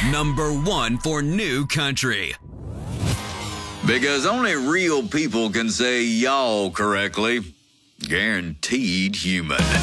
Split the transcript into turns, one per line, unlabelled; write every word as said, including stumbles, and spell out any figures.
Number one for New Country.
Because only real people can say y'all correctly. Guaranteed human.